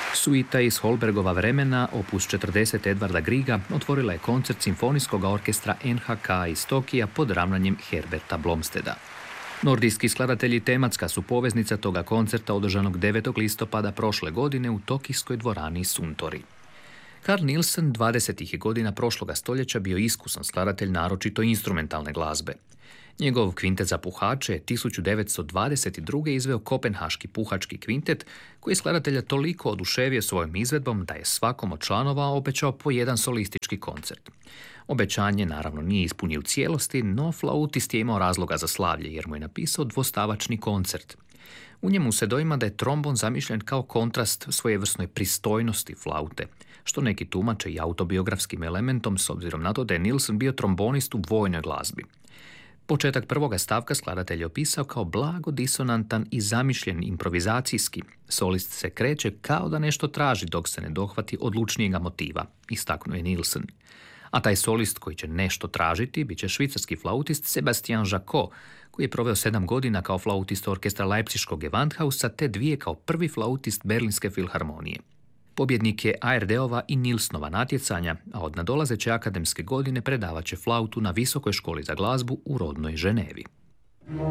Suita iz Holbergova vremena, opus 40 Edvarda Griega, otvorila je koncert simfonijskog orkestra NHK iz Tokija pod ravnanjem Herberta Blomsteda. Nordijski skladatelji tematska su poveznica toga koncerta održanog 9. listopada prošle godine u tokijskoj dvorani Suntory. Carl Nielsen 20. godina prošloga stoljeća bio iskusan skladatelj naročito instrumentalne glazbe. Njegov kvintet za puhače je 1922. izveo Kopenhaški puhački kvintet, koji je skladatelja toliko oduševio svojom izvedbom da je svakom od članova obećao po jedan solistički koncert. Obećanje naravno nije ispunio u cijelosti, no flautist je imao razloga za slavlje jer mu je napisao dvostavačni koncert. U njemu se doima da je trombon zamišljen kao kontrast svojevrsnoj pristojnosti flaute, što neki tumače i autobiografskim elementom s obzirom na to da je Nielsen bio trombonist u vojnoj glazbi. Početak prvoga stavka skladatelj je opisao kao blago disonantan i zamišljen improvizacijski. Solist se kreće kao da nešto traži dok se ne dohvati odlučnijega motiva, istaknuo je Nielsen. A taj solist koji će nešto tražiti bit će švicarski flautist Sébastien Jacot, koji je proveo 7 godina kao flautist orkestra Leipziškog Gewandhausa te 2 kao prvi flautist Berlinske filharmonije. Pobjednik je ARD-ova i Nilsnova natjecanja, a od nadolazeće akademske godine predavat će flautu na Visokoj školi za glazbu u rodnoj Ženevi.